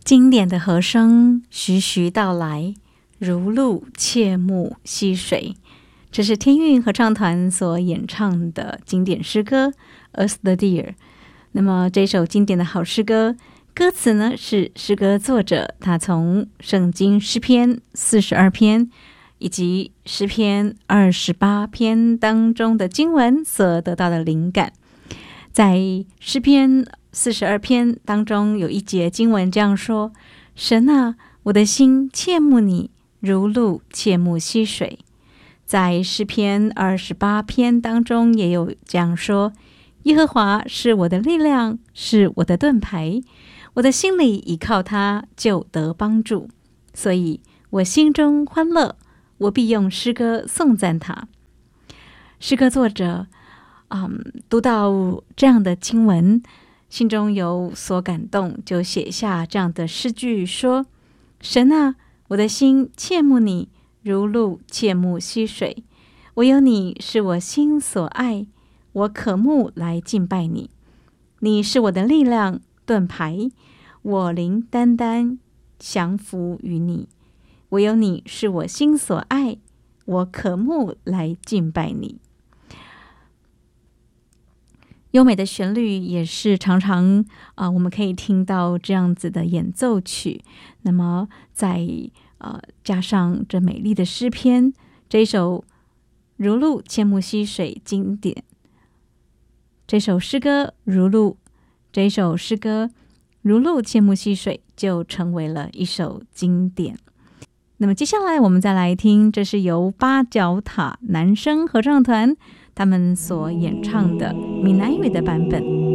经典的和声徐徐道来，如露切木溪水。这是天韵合唱团所演唱的经典诗歌 As the Deer。 那么这首经典的好诗歌，歌词呢是诗歌作者他从圣经诗篇42篇以及诗篇28篇当中的经文所得到的灵感。在诗篇42篇当中有一节经文这样说：神啊，我的心切慕你，如露切慕溪水。在诗篇28篇当中也有这样说：耶和华是我的力量，是我的盾牌，我的心里倚靠他，就得帮助。所以我心中欢乐，我必用诗歌颂赞他。诗歌作者读到这样的经文，心中有所感动，就写下这样的诗句说：神啊，我的心切慕你，如露切慕溪水。唯有你是我心所爱，我渴慕来敬拜你。你是我的力量盾牌，我灵单单降服于你。唯有你是我心所爱，我渴慕来敬拜你。优美的旋律也是常常我们可以听到这样子的演奏曲。那么再加上这美丽的诗篇，这一首如露切慕溪水经典，这首诗歌如露切慕溪水就成为了一首经典。那么接下来我们再来听，这是由八角塔男声合唱团他们所演唱的闽南语的版本。